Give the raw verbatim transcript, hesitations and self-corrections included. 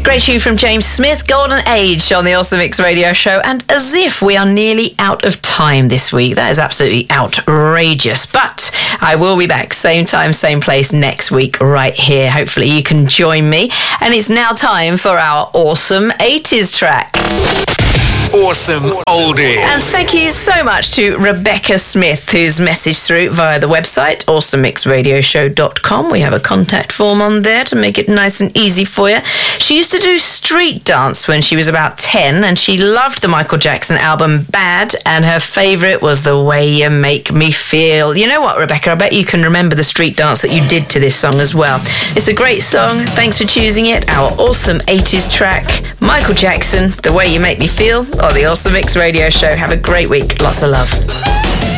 Great tune from James Smith, Golden Age on the Awesome Mix Radio Show. And as if we are nearly out of time this week. That is absolutely outrageous. But I will be back same time, same place next week right here. Hopefully you can join me. And it's now time for our awesome eighties track. Awesome Oldies. And thank you so much to Rebecca Smith, who's messaged through via the website, awesome mix radio show dot com. We have a contact form on there to make it nice and easy for you. She used to do street dance when she was about ten, and she loved the Michael Jackson album Bad, and her favourite was The Way You Make Me Feel. You know what, Rebecca? I bet you can remember the street dance that you did to this song as well. It's a great song. Thanks for choosing it. Our awesome eighties track, Michael Jackson, The Way You Make Me Feel, or the Awesome Mix Radio Show. Have a great week. Lots of love.